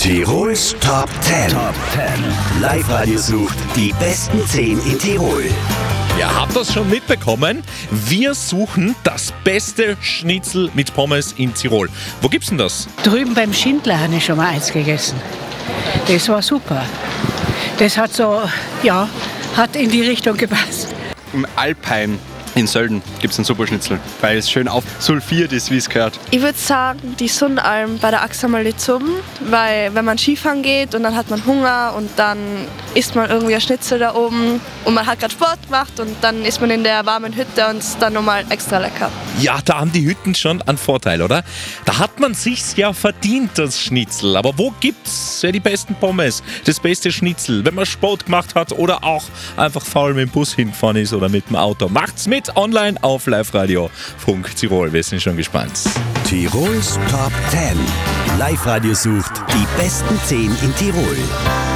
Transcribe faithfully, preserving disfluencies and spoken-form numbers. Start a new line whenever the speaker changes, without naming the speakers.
Tirols Top zehn. Top zehn. Live-Radio sucht die besten zehn in Tirol.
Ihr habt das schon mitbekommen. Wir suchen das beste Schnitzel mit Pommes in Tirol. Wo gibt's denn das?
Drüben beim Schindler habe ich schon mal eins gegessen. Das war super. Das hat so, ja, hat in die Richtung gepasst.
Im Alpine in Sölden gibt es einen super Schnitzel, weil es schön aufsulfiert ist, wie es gehört.
Ich würde sagen, die Sonnenalm bei der Axamalezum, weil wenn man Skifahren geht und dann hat man Hunger und dann isst man irgendwie ein Schnitzel da oben und man hat gerade Sport gemacht und dann ist man in der warmen Hütte und es ist dann nochmal extra lecker.
Ja, da haben die Hütten schon einen Vorteil, oder? Da hat man sich's ja verdient, das Schnitzel. Aber wo gibt's ja die besten Pommes, das beste Schnitzel, wenn man Sport gemacht hat oder auch einfach faul mit dem Bus hingefahren ist oder mit dem Auto? Macht's mit online auf Live-Radio Funk Tirol. Wir sind schon gespannt.
Tirols Top zehn. Live-Radio sucht die besten zehn in Tirol.